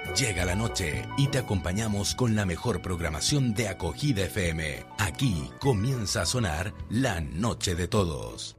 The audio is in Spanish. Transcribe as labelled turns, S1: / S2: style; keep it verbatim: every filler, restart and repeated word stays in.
S1: Llega la noche y te acompañamos con la mejor programación de Acogida F M. Aquí comienza a sonar La Noche de Todos.